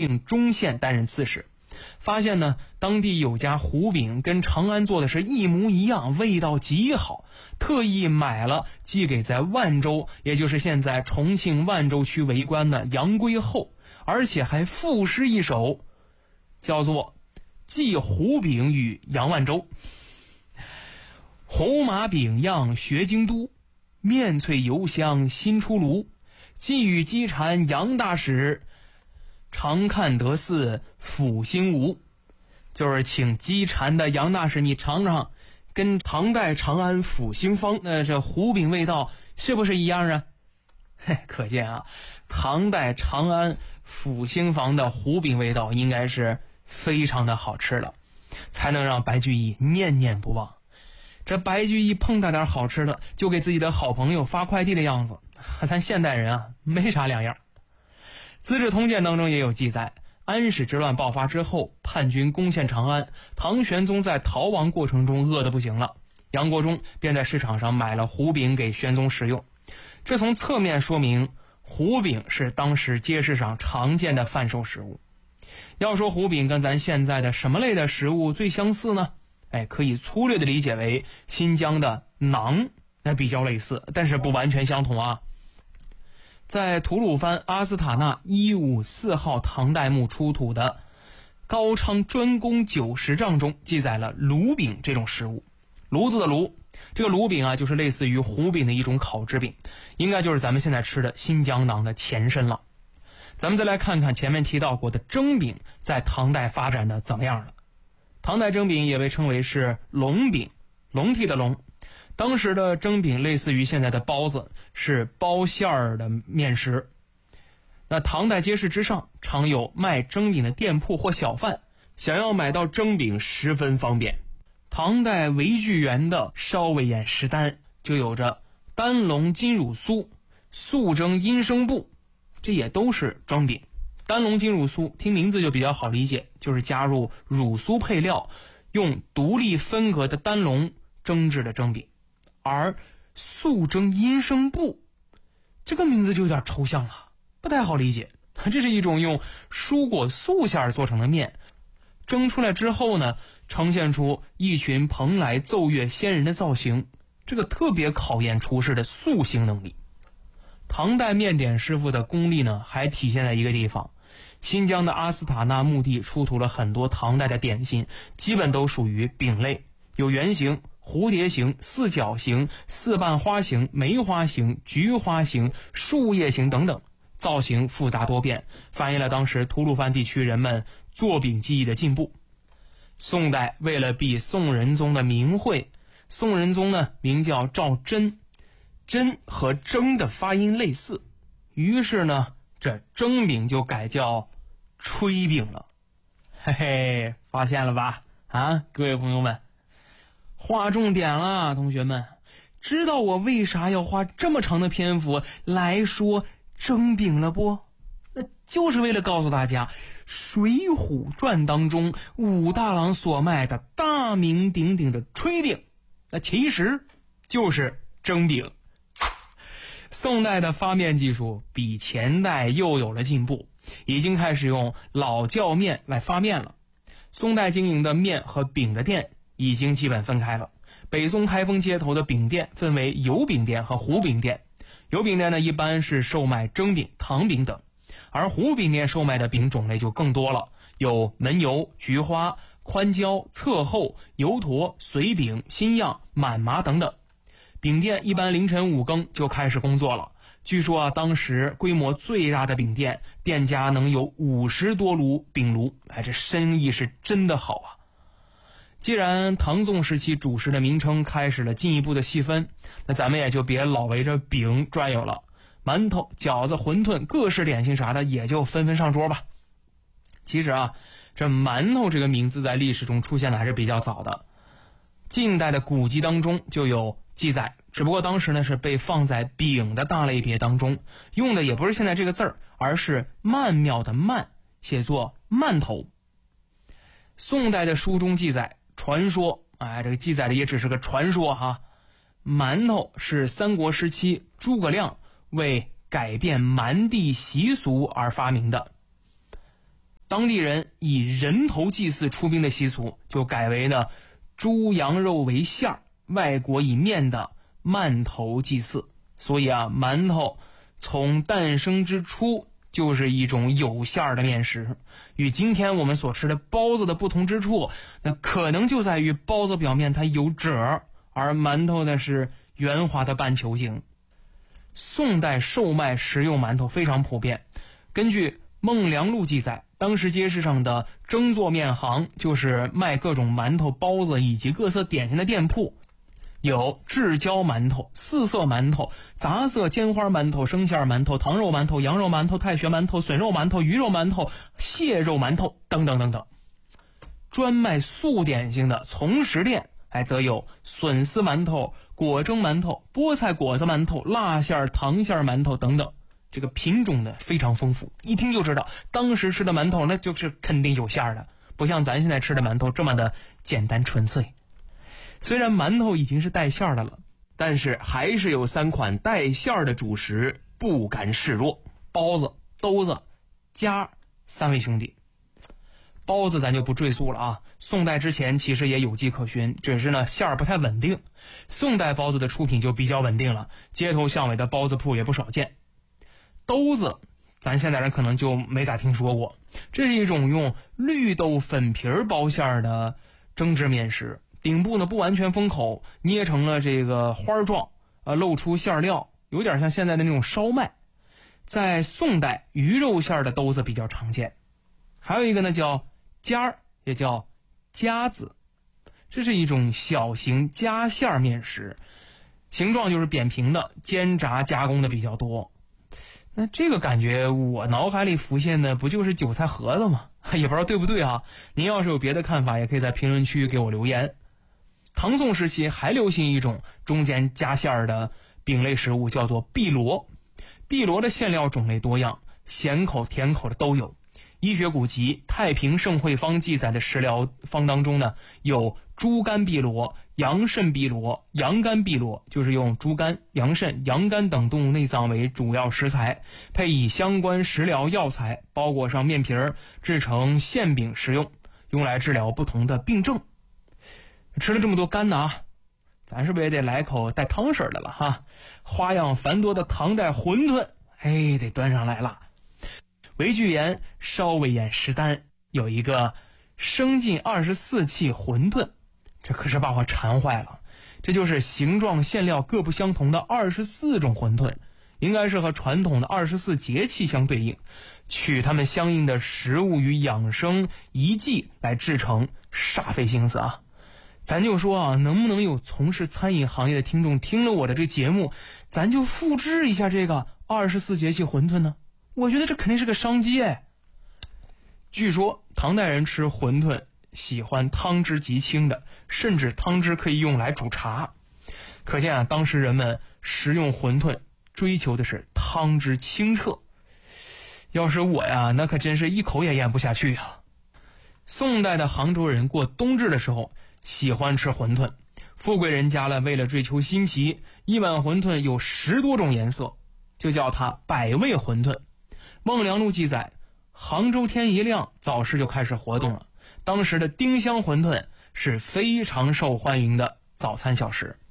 并中县担任刺史。发现呢，当地有家糊饼跟长安做的是一模一样，味道极好，特意买了寄给在万州，也就是现在重庆万州区为官的杨圭厚，而且还赋诗一首，叫做寄糊饼与杨万州。红马饼样学京都，面脆油香新出炉，寄与鸡蝉杨大使，常看得似抚心无。就是请鸡蝉的杨大使你尝尝跟唐代长安抚兴坊这糊饼味道是不是一样啊？可见啊，唐代长安抚兴坊的糊饼味道应该是非常的好吃了，才能让白居易念念不忘。这白居易碰到点好吃的就给自己的好朋友发快递的样子，和咱现代人啊没啥两样。资治通鉴当中也有记载，安史之乱爆发之后，叛军攻陷长安，唐玄宗在逃亡过程中饿得不行了，杨国忠便在市场上买了糊饼给玄宗食用。这从侧面说明糊饼是当时街市上常见的贩售食物。要说糊饼跟咱现在的什么类的食物最相似呢？可以粗略的理解为新疆的馕，那比较类似，但是不完全相同啊。在吐鲁番阿斯塔纳154号唐代墓出土的高昌专供90帐中记载了炉饼这种食物。炉子的炉，这个炉饼啊就是类似于糊饼的一种烤制饼，应该就是咱们现在吃的新疆馕的前身了。咱们再来看看前面提到过的蒸饼在唐代发展的怎么样了。唐代蒸饼也被称为是笼饼，笼屉的笼。当时的蒸饼类似于现在的包子，是包馅儿的面食。那唐代街市之上常有卖蒸饼的店铺或小贩，想要买到蒸饼十分方便。唐代韦巨源的烧味宴食单就有着丹笼金乳酥、素蒸阴生布，这也都是蒸饼。丹笼金乳酥听名字就比较好理解，就是加入乳酥配料，用独立分隔的丹笼蒸制的蒸饼。而素蒸阴生布这个名字就有点抽象了，不太好理解。这是一种用蔬果素馅做成的面，蒸出来之后呢，呈现出一群蓬莱奏乐仙人的造型，这个特别考验厨师的塑形能力。唐代面点师傅的功力呢，还体现在一个地方，新疆的阿斯塔纳墓地出土了很多唐代的点心，基本都属于饼类，有圆形、蝴蝶形、四角形、四瓣花形、梅花形、菊花形、树叶形等等，造型复杂多变，反映了当时吐鲁番地区人们做饼技艺的进步。宋代为了避宋仁宗的名讳，宋仁宗呢名叫赵祯，祯和蒸的发音类似，于是呢这蒸饼就改叫炊饼了。嘿嘿，发现了吧？各位朋友们，划重点了，同学们，知道我为啥要花这么长的篇幅来说蒸饼了不？那就是为了告诉大家，《水浒传》当中武大郎所卖的大名鼎鼎的炊饼，那其实就是蒸饼。宋代的发面技术比前代又有了进步，已经开始用老窖面来发面了。宋代经营的面和饼的店已经基本分开了。北宋开封街头的饼店分为油饼店和糊饼店。油饼店呢，一般是售卖蒸饼、糖饼等，而糊饼店售卖的饼种类就更多了，有门油、菊花、宽椒、侧厚、油坨、随饼、新样、满麻等等。饼店一般凌晨5更就开始工作了。据说当时规模最大的饼店，店家能有50多炉饼炉，这生意是真的好啊。既然唐宋时期主食的名称开始了进一步的细分，那咱们也就别老围着饼转悠了，馒头、饺子、馄饨、各式点心啥的也就纷纷上桌吧。其实这馒头这个名字在历史中出现的还是比较早的，近代的古籍当中就有记载，只不过当时呢是被放在饼的大类别当中，用的也不是现在这个字儿，而是曼妙的曼，写作馒头。宋代的书中记载，传说这个记载的也只是个传说哈。馒头是三国时期诸葛亮为改变蛮地习俗而发明的。 当地人以人头祭祀出兵的习俗就改为呢猪羊肉为馅儿，外国以面的馒头祭祀。所以啊，馒头从诞生之初就是一种有馅儿的面食。与今天我们所吃的包子的不同之处，那可能就在于包子表面它有褶，而馒头呢是圆滑的半球形。宋代售卖食用馒头非常普遍。根据《孟良录》记载，当时街市上的蒸做面行就是卖各种馒头、包子以及各色点心的店铺，有制椒馒头、四色馒头、杂色煎花馒头、生馅馒头、糖肉馒头、羊肉馒头、太学馒头、笋肉馒头、鱼肉馒头、蟹肉馒头等等等等。专卖素点心的从食店则有笋丝馒头、果蒸馒头、菠菜果子馒头、辣馅糖馅馒头等等。这个品种呢非常丰富，一听就知道当时吃的馒头那就是肯定有馅的，不像咱现在吃的馒头这么的简单纯粹。虽然馒头已经是带馅的了，但是还是有3款带馅的主食不敢示弱：包子、兜子、夹3位兄弟。包子咱就不赘述了啊，宋代之前其实也有迹可循，只是呢馅儿不太稳定。宋代包子的出品就比较稳定了，街头巷尾的包子铺也不少见。兜子咱现代人可能就没咋听说过，这是一种用绿豆粉皮包馅的蒸制面食，顶部呢不完全封口，捏成了这个花状，露出馅料，有点像现在的那种烧麦。在宋代，鱼肉馅的兜子比较常见。还有一个呢叫夹儿，也叫夹子，这是一种小型夹馅面食，形状就是扁平的，煎炸加工的比较多。那这个感觉我脑海里浮现的不就是韭菜盒子吗？也不知道对不对啊，您要是有别的看法也可以在评论区给我留言。唐宋时期还流行一种中间夹馅的饼类食物，叫做碧螺。碧螺的馅料种类多样，咸口甜口的都有。医学古籍《太平盛会方》记载的食疗方当中呢，有猪肝碧螺、羊肾碧螺、羊肝碧螺，就是用猪肝、羊肾、羊肝等动物内脏为主要食材，配以相关食疗药材，包裹上面皮制成馅饼食用，用来治疗不同的病症。吃了这么多肝呢，咱是不是也得来口带汤水的了哈？花样繁多的唐代馄饨，得端上来了。韦巨岩烧尾宴食单有一个生进24气馄饨，这可是把我馋坏了。这就是形状馅料各不相同的24种馄饨，应该是和传统的24节气相对应，取它们相应的食物与养生遗迹来制成，煞费心思啊。咱就说啊，能不能有从事餐饮行业的听众听了我的这节目，咱就复制一下这个24节气馄饨呢？我觉得这肯定是个商机哎。据说唐代人吃馄饨喜欢汤汁极清的，甚至汤汁可以用来煮茶。可见啊，当时人们食用馄饨追求的是汤汁清澈。要是我呀，那可真是一口也咽不下去啊。宋代的杭州人过冬至的时候喜欢吃馄饨，富贵人家了为了追求新奇，一碗馄饨有10多种颜色，就叫它百味馄饨。孟良录记载，杭州天一亮早市就开始活动了，当时的丁香馄饨是非常受欢迎的早餐小食。